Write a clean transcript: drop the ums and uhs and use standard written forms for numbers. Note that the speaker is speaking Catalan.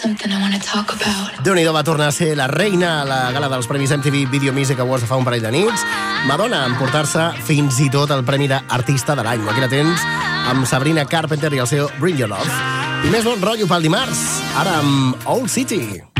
something I wanna talk about. Déu-n'hi-do, va tornar a ser la reina a la gala dels Premis MTV Video Music Awards de fa un parell de nits. Madonna, a emportar-se fins i tot el Premi d'Artista de l'Any. Aquí la tens amb Sabrina Carpenter i el seu Bring Your Love. I més bon rotllo pel dimarts, ara amb Old City.